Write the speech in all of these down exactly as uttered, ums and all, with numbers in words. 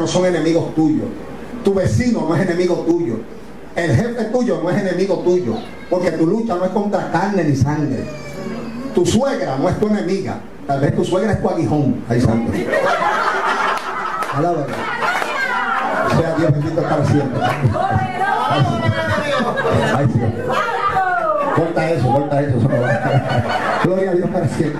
no son enemigos tuyos. Tu vecino no es enemigo tuyo. El jefe tuyo no es enemigo tuyo. Porque tu lucha no es contra carne ni sangre. Tu suegra no es tu enemiga. Tal vez tu suegra es tu aguijón. Ay, santo. A la verdad. Sea Dios bendito para siempre. Ay, ay, sí. Corta eso, corta eso. eso no va. Gloria a Dios para siempre.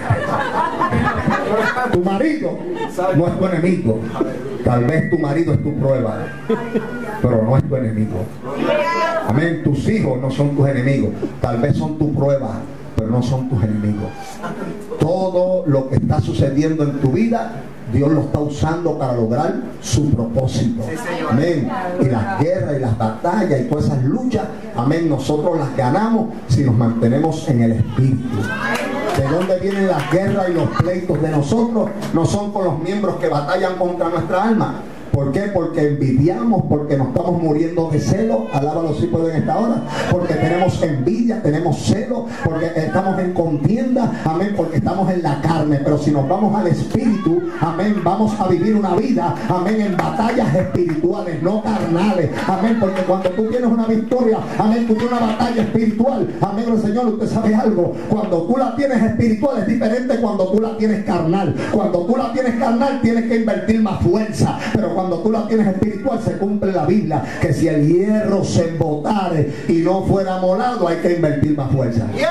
Tu marido no es tu enemigo. Tal vez tu marido es tu prueba, pero no es tu enemigo. Amén. Tus hijos no son tus enemigos. Tal vez son tu prueba, pero no son tus enemigos. Todo lo que está sucediendo en tu vida, Dios lo está usando para lograr su propósito. Amén. Y las guerras y las batallas y todas esas luchas, amén, nosotros las ganamos si nos mantenemos en el Espíritu. ¿De dónde vienen las guerras y los pleitos de nosotros? No son con los miembros que batallan contra nuestra alma. ¿Por qué? Porque envidiamos, porque nos estamos muriendo de celo. Alábalo si pueden esta hora. Porque tenemos envidia, tenemos celo, porque estamos en contienda, amén, porque estamos en la carne. Pero si nos vamos al Espíritu, amén, vamos a vivir una vida, amén, en batallas espirituales, no carnales, amén, porque cuando tú tienes una victoria, amén, tú tienes una batalla espiritual, amén, el Señor, usted sabe algo, cuando tú la tienes espiritual es diferente cuando tú la tienes carnal. Cuando tú la tienes carnal tienes que invertir más fuerza, pero cuando tú la tienes espiritual se cumple la Biblia que si el hierro se embotare y no fuera molado hay que invertir más fuerza. Yes,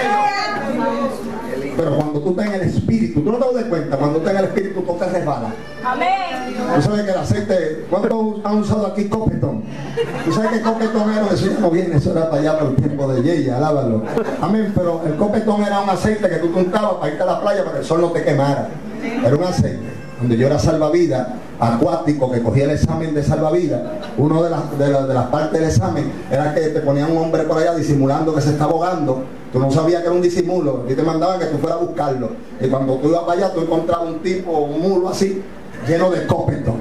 pero cuando tú estás en el Espíritu, tú no te das cuenta, cuando tú estás en el Espíritu tú te resbalas. Amén. Tú sabes que el aceite, ¿cuántos han usado aquí copetón? Tú sabes que copetón era, eso ya no viene, eso era para allá por el tiempo de Yeya, alábalo. Amén, pero el copetón era un aceite que tú te untabas para irte a la playa para que el sol no te quemara. Era un aceite. Donde yo era salvavidas acuático, que cogía el examen de salvavidas, una de las, de, la, de las partes del examen era que te ponían un hombre por allá disimulando que se está ahogando. Tú no sabías que era un disimulo y te mandaban que tú fueras a buscarlo. Y cuando tú ibas para allá, tú encontrabas un tipo, un mulo así, lleno de copetón.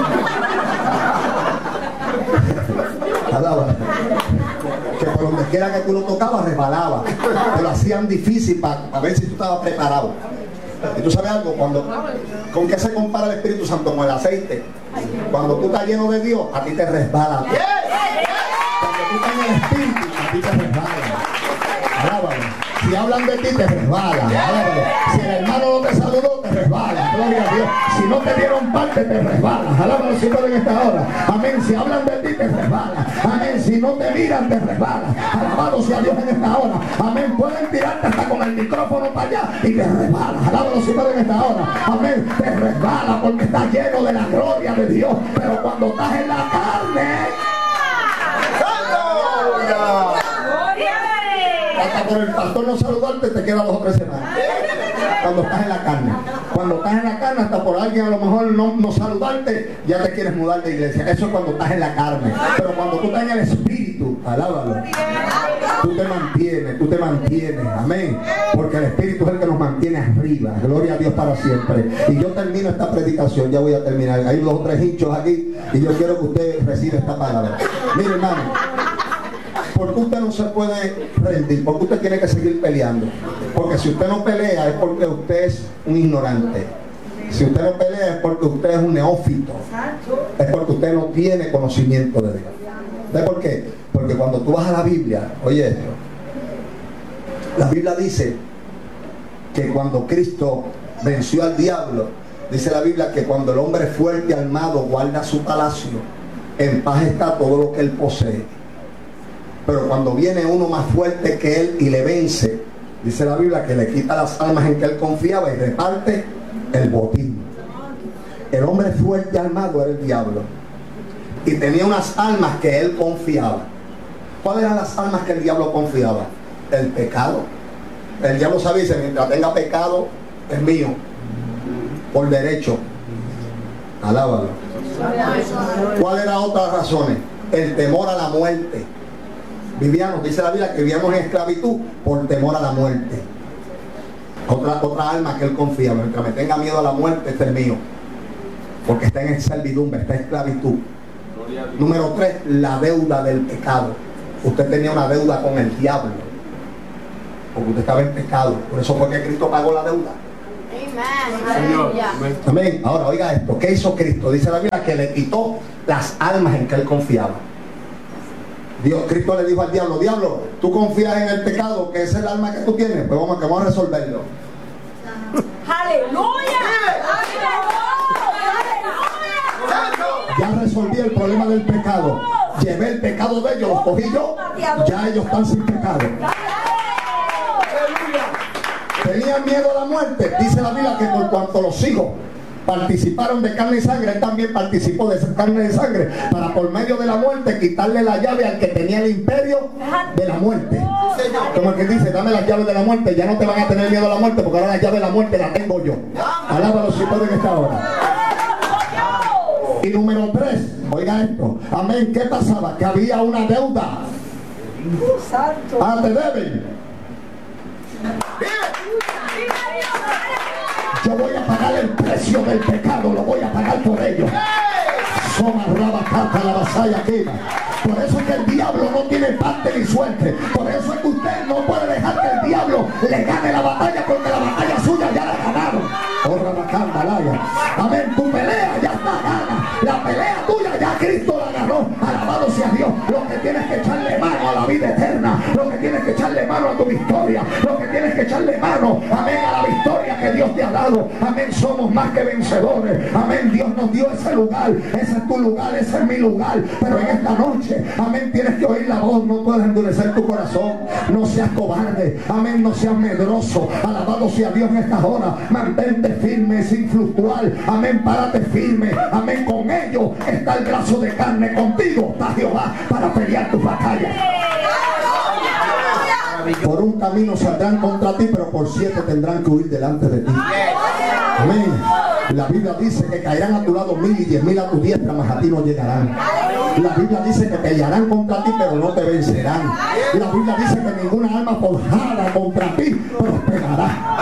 Que por donde quiera que tú lo tocabas, resbalaba. Te lo hacían difícil para pa ver si tú estabas preparado. Y tú sabes algo, cuando, ¿con qué se compara el Espíritu Santo? Con el aceite. Cuando tú estás lleno de Dios, a ti te resbala. Cuando tú estás en el Espíritu, a ti te resbala. Alábalo. Si hablan de ti, te resbala. Alábalo. Si el hermano no te saludó, te resbala. Gloria a Dios. Si no te dieron parte, te resbala. Alábalo si en esta hora. Amén. Si hablan de ti, te resbala. Amén. Si no te miran, te resbala. Alabado sea Dios en esta hora. Amén. Pueden tirarte hasta con el micrófono para allá y te resbala. Alábalo si en esta hora. Amén. Te resbala porque estás lleno de la gloria de Dios. Pero cuando estás en la carne, hasta por el pastor no saludarte te queda dos o tres semanas. Cuando estás en la carne. Cuando estás en la carne, hasta por alguien a lo mejor no, no saludarte, ya te quieres mudar de iglesia. Eso es cuando estás en la carne. Pero cuando tú estás en el Espíritu, alábalo. Tú te mantienes, tú te mantienes. Amén. Porque el Espíritu es el que nos mantiene arriba. Gloria a Dios para siempre. Y yo termino esta predicación, ya voy a terminar. Hay dos o tres hinchos aquí y yo quiero que usted reciba esta palabra. Mire, hermano. ¿Por qué usted no se puede rendir? ¿Por qué usted tiene que seguir peleando? Porque si usted no pelea es porque usted es un ignorante. Si usted no pelea es porque usted es un neófito. Es porque usted no tiene conocimiento de Dios. ¿Sabes por qué? Porque cuando tú vas a la Biblia, oye esto, la Biblia dice que cuando Cristo venció al diablo, dice la Biblia que cuando el hombre fuerte y armado guarda su palacio, en paz está todo lo que él posee. Pero cuando viene uno más fuerte que él y le vence, dice la Biblia que le quita las almas en que él confiaba y reparte el botín. El hombre fuerte y armado era el diablo y tenía unas almas que él confiaba. ¿Cuáles eran las almas que el diablo confiaba? El pecado. El diablo sabía, dice, mientras tenga pecado es mío por derecho. Alábalo. ¿Cuál era otra razón? El temor a la muerte. Vivíamos, dice la Biblia, que vivíamos en esclavitud por temor a la muerte. Otra, otra alma que él confiaba. Mientras me tenga miedo a la muerte, este es mío. Porque está en servidumbre, está en esclavitud. Número tres, la deuda del pecado. Usted tenía una deuda con el diablo. Porque usted estaba en pecado. Por eso fue que Cristo pagó la deuda. Amén. Ahora oiga esto, ¿qué hizo Cristo? Dice la Biblia que le quitó las almas en que él confiaba. Dios, Cristo le dijo al diablo: diablo, tú confías en el pecado, que es el alma que tú tienes, pues vamos, que vamos a resolverlo. ¡Aleluya! Ya resolví el problema del pecado. Llevé el pecado de ellos, los cogí yo. Ya ellos están sin pecado. Tenían miedo a la muerte. Dice la Biblia que por cuanto los hijos participaron de carne y sangre, él también participó de esa carne y sangre, para por medio de la muerte quitarle la llave al que tenía el imperio de la muerte. Como el que dice: dame las llaves de la muerte, ya no te van a tener miedo a la muerte, porque ahora la llave de la muerte la tengo yo. Alábalo si pueden esta hora. Y número tres, oiga esto, amén, ¿qué pasaba? Que había una deuda. Ah, te deben. Yo voy a pagar el precio del pecado, lo voy a pagar por ellos. Soma rabacata la vasalla quema. Por eso es que el diablo no tiene parte ni suerte. Por eso es que usted no puede dejar que el diablo le gane la batalla, porque la batalla suya ya la ganaron. Oh, rabacanda, laya. Amén, tu pelea ya está gana. La pelea tuya ya Cristo la ganó. Alabado sea Dios. Lo que tienes que echarle mano a la vida eterna, lo que tienes que echarle mano a tu victoria, lo que tienes que echarle mano, amén, a la victoria que Dios te ha dado. Amén, somos más que vencedores. Amén, Dios nos dio ese lugar. Ese es tu lugar, ese es mi lugar. Pero en esta noche, amén, tienes que oír la voz. No puedes endurecer tu corazón. No seas cobarde. Amén, no seas medroso. Alabado sea Dios en estas horas. Mantente firme sin fluctuar. Amén, párate firme. Amén, con ellos está el brazo de carne. Contigo está Jehová para pelear tus batallas. Por un camino saldrán contra ti, pero por siete tendrán que huir delante de ti. Amén. La Biblia dice que caerán a tu lado mil y diez mil a tu diestra, mas a ti no llegarán. La Biblia dice que pelearán contra ti, pero no te vencerán. La Biblia dice que ninguna arma forjada contra ti prosperará.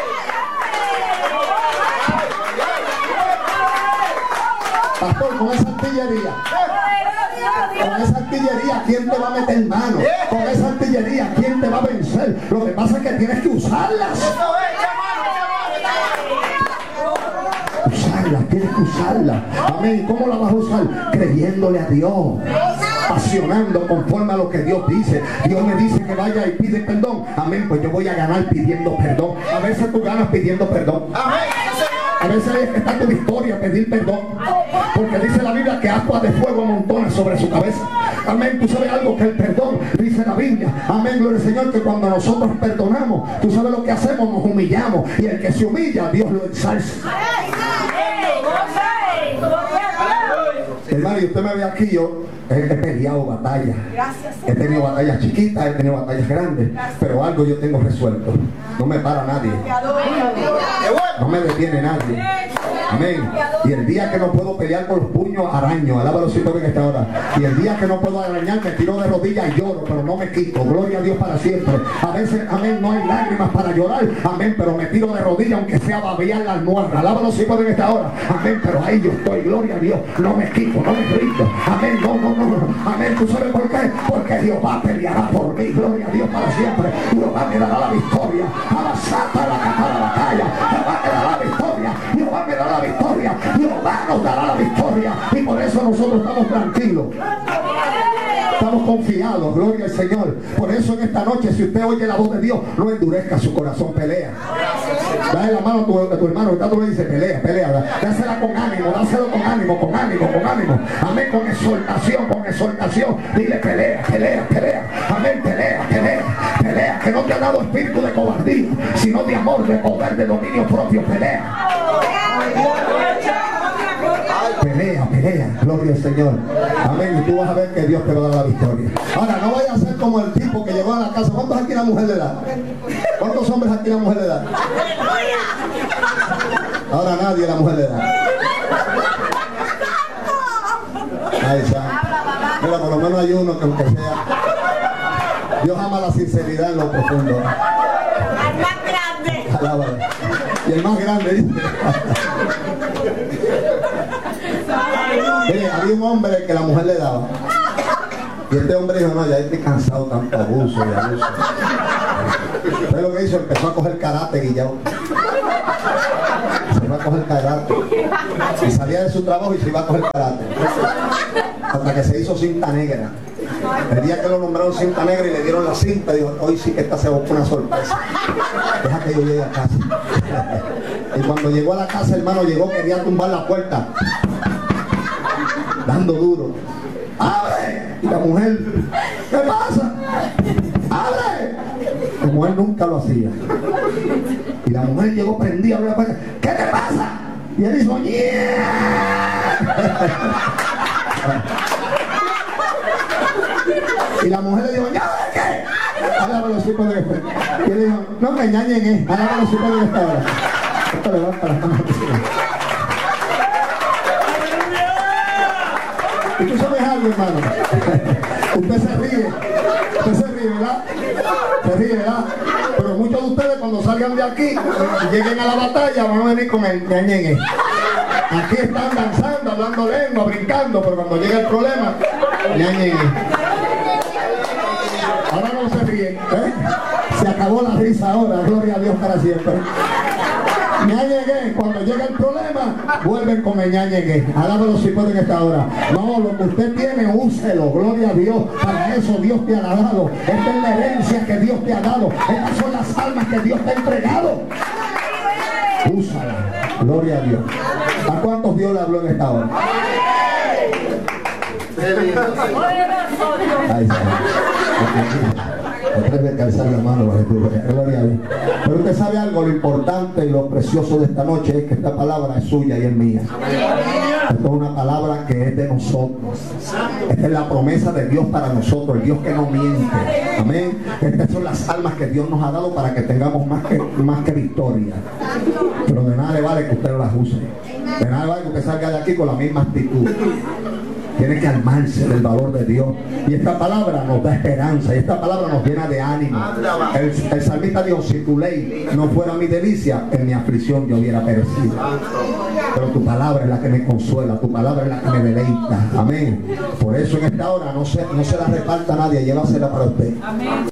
Pastor, con esa artillería, con esa artillería, ¿quién te va a meter mano? Con esa artillería, ¿quién te va a vencer? Lo que pasa es que tienes que usarlas. Usarlas, tienes que usarlas. Amén. ¿Cómo la vas a usar? Creyéndole a Dios, apasionando conforme a lo que Dios dice. Dios me dice que vaya y pide perdón. Amén, pues yo voy a ganar pidiendo perdón. A veces tú ganas pidiendo perdón. A veces ahí está tu victoria, pedir perdón. Porque dice la Biblia que agua de fuego amontona sobre su cabeza. Amén, tú sabes algo, que el perdón, dice la Biblia, amén, gloria al Señor, que cuando nosotros perdonamos, tú sabes lo que hacemos, nos humillamos. Y el que se humilla, Dios lo ensalza. Hermano, y usted me ve aquí, yo he, he peleado batallas. He tenido batallas chiquitas, he tenido batallas grandes, pero algo yo tengo resuelto. No me para nadie. No me detiene nadie. Amén. Y el día que no puedo pelear con los puños, araño. Alábalo si en esta hora. Y el día que no puedo arañar, me tiro de rodillas y lloro, pero no me quito. Gloria a Dios para siempre. A veces, amén, no hay lágrimas para llorar. Amén, pero me tiro de rodillas, aunque sea babear la almohada. Alábalo si en esta hora. Amén, pero ahí yo estoy. Gloria a Dios. No me quito, no me rindo. Amén, no, no, no, no. Amén, ¿tú sabes por qué? Porque Jehová peleará por mí. Gloria a Dios para siempre. Jehová me dará la victoria. A la santa, la capa de la batalla. Jehová me dará la victoria. Jehová me dará la victoria. Jehová nos dará la victoria. Y por eso nosotros estamos tranquilos. Estamos confiados, gloria al Señor. Por eso en esta noche, si usted oye la voz de Dios, no endurezca su corazón, pelea. Dale la mano a tu, a tu hermano, que tú le dices, pelea, pelea. Dásela con ánimo, dáselo con ánimo, con ánimo, con ánimo. Amén, con exhortación, con exhortación. Dile, pelea, pelea, pelea. Amén, pelea, pelea, pelea. Que no te ha dado espíritu de cobardía, sino de amor, de poder, de dominio propio. Pelea. Pelea, pelea, gloria al Señor. Amén, y tú vas a ver que Dios te va a dar la victoria. Ahora, no vaya a ser como el tipo que llegó a la casa. ¿Cuántos aquí la mujer le da? ¿Cuántos hombres aquí la mujer le da? Ahora nadie la mujer le da. Ahí está. Mira, por lo menos hay uno que aunque sea, Dios ama la sinceridad en lo profundo. El más grande. Alábalo. Y el más grande dice. Mire, había un hombre que la mujer le daba. Y este hombre dijo, no, ya estoy cansado de tanto abuso y abuso. Entonces lo que hizo, empezó a coger karate guillado. a coger karate. Y salía de su trabajo y se iba a coger karate. Hasta que se hizo cinta negra. El día que lo nombraron cinta negra y le dieron la cinta, dijo, hoy sí que esta se busca una sorpresa. Deja que yo llegue a casa. Y cuando llegó a la casa, hermano, llegó, quería tumbar la puerta. Dando duro. ¡Abre! Y la mujer, ¿qué pasa? ¡Abre! La mujer nunca lo hacía. Y la mujer llegó prendida, abrió la puerta. ¿Qué te pasa? Y él hizo, ¡yeah! Y la mujer le dijo, ¿ya de qué? Háblame los hijos de este. Y él dijo, no me engañen, eh. Háblame los hijos de esta hora. Esto levanta las manos. ¿Y tú sabes algo, hermano? Usted se ríe. Usted se ríe, ¿verdad? Se ríe, ¿verdad? Pero muchos de ustedes cuando salgan de aquí y lleguen a la batalla van a venir con el ñañegue. Aquí están danzando, hablando lengua, brincando, pero cuando llega el problema, ñañegue. Ahora no se ríen, ¿eh? Se acabó la risa ahora, gloria a Dios para siempre. ñañegue, cuando llega el problema, vuelven con el ñañegue. Alábalo si pueden esta hora. No, lo que usted tiene, úselo, gloria a Dios. Para eso Dios te ha dado. Esta es la herencia que Dios te ha dado. Estas son las almas que Dios te ha entregado. Úsala, gloria a Dios. ¿A cuántos Dios le habló en esta hora? Ay, atreve a alzar la mano, gloria a Dios. Pero usted sabe algo, lo importante y lo precioso de esta noche es que esta palabra es suya y es mía. Esta es una palabra que es de nosotros. Esta es la promesa de Dios para nosotros, el Dios que no miente. Amén. Estas son las almas que Dios nos ha dado para que tengamos más que, más que victoria. Pero de nada le vale que usted las use. De nada le vale que usted salga de aquí con la misma actitud. Tiene que armarse del valor de Dios. Y esta palabra nos da esperanza. Y esta palabra nos llena de ánimo. El, el salmista dijo, si tu ley no fuera mi delicia, en mi aflicción yo hubiera perecido. Pero tu palabra es la que me consuela. Tu palabra es la que me deleita. Amén. Por eso en esta hora no se, no se la reparta a nadie. Llévasela para usted.